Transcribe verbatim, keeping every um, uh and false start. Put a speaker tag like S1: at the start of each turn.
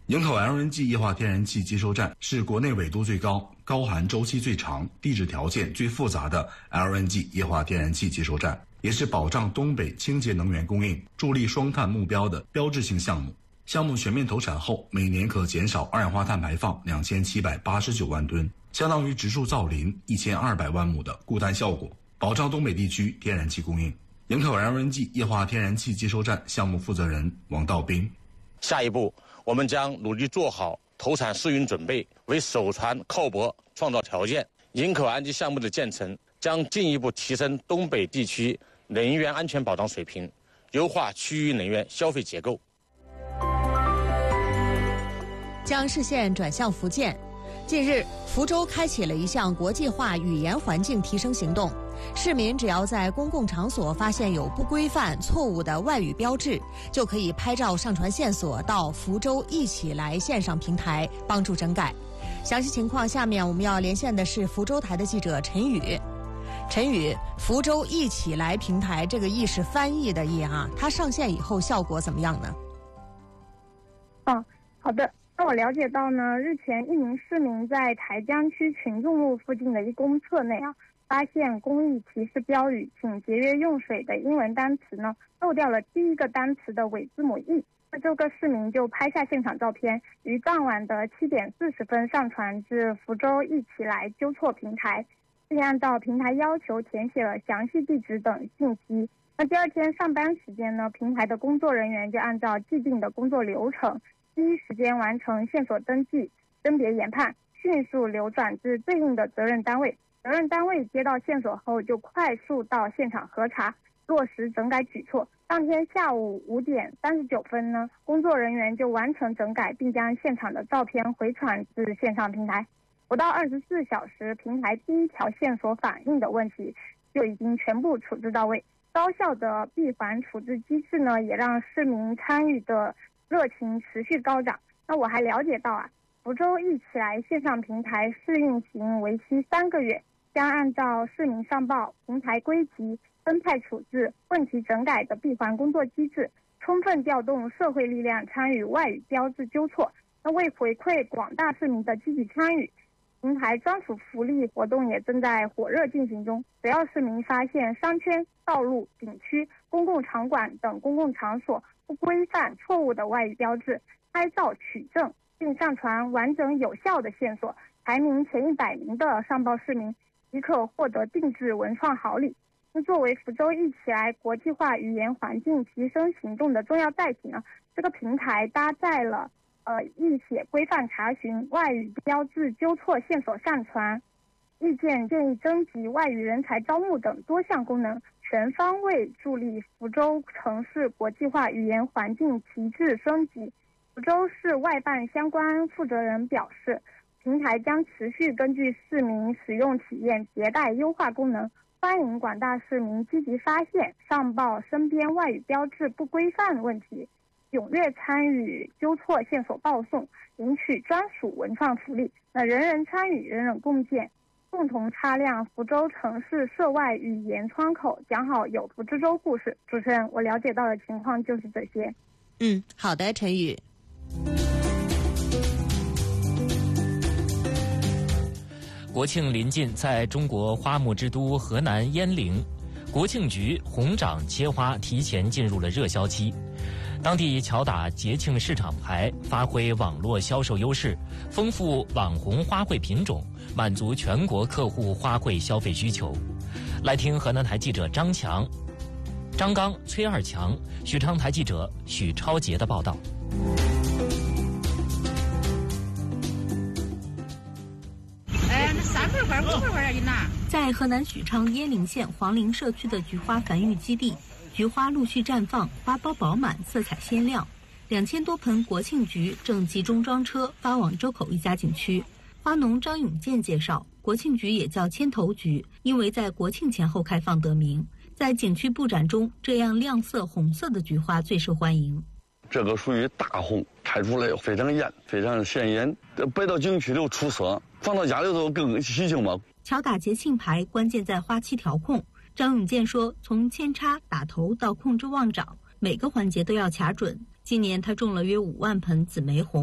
S1: 营口 L N G 液化天然气接收站是国内纬度最高、高寒周期最长、地质条件最复杂的 L N G 液化天然气接收站，也是保障东北清洁能源供应、助力双碳目标的标志性项目。项目全面投产后，每年可减少二氧化碳排放两千七百八十九万吨，相当于植树造林一千二百万亩的固氮效果，保障东北地区天然气供应。营口 L N G 液化天然气接收站项目负责人王道斌：
S2: 下一步，我们将努力做好投产试运准备，为首船靠泊创造条件。营口 L N G 项目的建成将进一步提升东北地区能源安全保障水平，优化区域能源消费结构。
S3: 将视线转向福建，近日，福州开启了一项国际化语言环境提升行动。市民只要在公共场所发现有不规范、错误的外语标志，就可以拍照上传线索到福州一起来线上平台，帮助整改。详细情况，下面我们要连线的是福州台的记者陈宇。陈宇，福州一起来平台这个“意”是翻译的“意”啊，它上线以后效果怎么样呢？
S4: 嗯，好的。那我了解到呢，日前一名市民在台江区群众路附近的一公厕内啊，发现公益提示标语“请节约用水”的英文单词呢，漏掉了第一个单词的尾字母 e。那这个市民就拍下现场照片，于当晚的七点四十分上传至福州一起来纠错平台，并按照平台要求填写了详细地址等信息。那第二天上班时间呢，平台的工作人员就按照既定的工作流程，第一时间完成线索登记、甄别研判，迅速流转至对应的责任单位。责任单位接到线索后，就快速到现场核查，落实整改举措。当天下午五点三十九分呢，工作人员就完成整改，并将现场的照片回传至线上平台。不到二十四小时，平台第一条线索反映的问题就已经全部处置到位。高效的闭环处置机制呢，也让市民参与的热情持续高涨。那我还了解到啊，福州一起来线上平台试运行为期三个月，将按照市民上报、平台归集、分派处置、问题整改的闭环工作机制，充分调动社会力量参与外语标志纠错。那为回馈广大市民的积极参与，平台专属福利活动也正在火热进行中。只要市民发现商圈、道路、景区、公共场馆等公共场所不规范、错误的外语标志，拍照取证并上传完整有效的线索，排名前一百名的上报市民即可获得定制文创好礼。那作为福州一起来国际化语言环境提升行动的重要载体呢，这个平台搭载了呃译写规范查询、外语标志纠错线索上传、意见建议征集、外语人才招募等多项功能，全方位助力福州城市国际化语言环境提质升级。福州市外办相关负责人表示，平台将持续根据市民使用体验迭代优化功能，欢迎广大市民积极发现、上报身边外语标志不规范问题，踊跃参与纠错线索报送，领取专属文创福利。那人人参与，人人共建，共同擦亮福州城市涉外语言窗口，讲好有福之州故事。主持人，我了解到的情况就是这些。
S3: 嗯，好的，陈宇。
S5: 国庆临近，在中国花木之都河南鄢陵，国庆局红掌切花提前进入了热销期。当地巧打节庆市场牌，发挥网络销售优势，丰富网红花卉品种，满足全国客户花卉消费需求。来听河南台记者张强、张刚、崔二强、许昌台记者许超杰的报道。
S6: 在河南许昌鄢陵县黄陵社区的菊花繁育基地，菊花陆续绽放，花苞饱满，色彩鲜亮。两千多盆国庆菊正集中装车发往周口一家景区。花农张永健介绍，国庆菊也叫千头菊，因为在国庆前后开放得名。在景区布展中，这样亮色红色的菊花最受欢迎。
S7: 这个属于大红，开出来非常艳，非常鲜艳，摆到景区里出色，放到家里头更喜庆嘛。
S6: 巧打节庆牌关键在花期调控。张永健说，从扦插、打头到控制旺长，每个环节都要卡准。今年他种了约五万盆紫玫红。